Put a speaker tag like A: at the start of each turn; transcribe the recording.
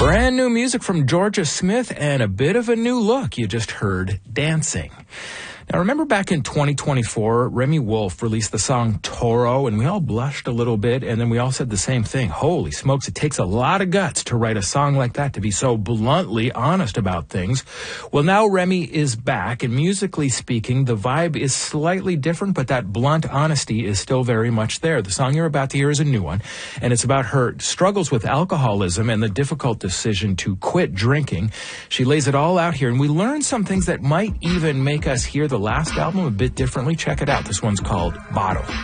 A: Brand new music from Georgia Smith and a bit of a new look. You just heard Dancing. Now, remember back in 2024, Remy Wolf released the song Toro, and we all blushed a little bit, and then we all said the same thing. Holy smokes, it takes a lot of guts to write a song like that, to be so bluntly honest about things. Well, now Remy is back, and musically speaking, the vibe is slightly different, but that blunt honesty is still very much there. The song you're about to hear is a new one, and it's about her struggles with alcoholism and the difficult decision to quit drinking. She lays it all out here, and we learn some things that might even make us hear the last album a bit differently. Check it out. This one's called Bottle.